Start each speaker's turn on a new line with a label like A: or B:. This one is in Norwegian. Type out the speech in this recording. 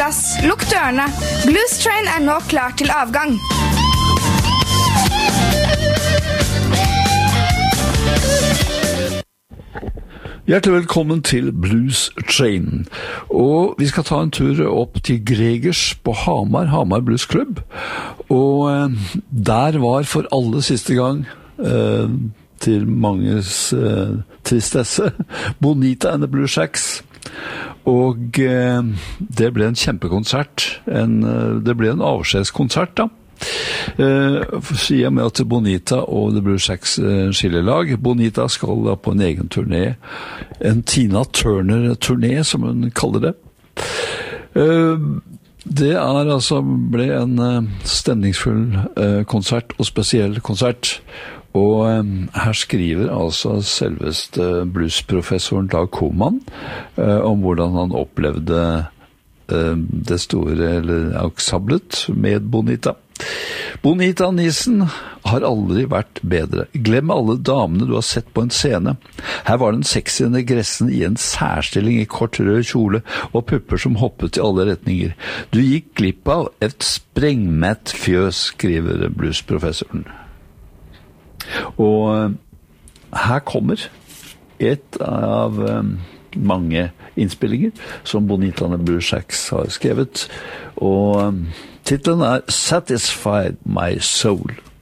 A: plass, lukk dørene. Blues Train nå klar til avgang.
B: Hjertelig velkommen til Blues Train, og vi skal ta en tur opp til Gregers på Hamar Blues Club, og der var for aller siste gang, til manges tristesse, Bonita and the Blue Shacks, og det ble en kjempekonsert, det ble en avskjedskonsert da. Sier med at Bonita og The Blue Shacks skillelag. Bonita skal da på en egen turné, en Tina Turner-turné som hun kaller det. Det altså ble en stemningsfull konsert og spesiell konsert, og her skriver altså selveste bluesprofessoren Dag Koman om hvordan han opplevde det store ensemblet med Bonita. Bonita Nissen har aldri vært bedre. Glem alle damene du har sett på en scene. Her var den sexy negressen i en særstilling i kort rød kjole og pupper som hoppet i alle retninger. Du gikk glipp av et sprengmett fjøs, skriver bluesprofessoren. Og her kommer et av mange innspillinger som Bonita and the Blue Shacks har skrevet, og titlen Satisfied My Soul.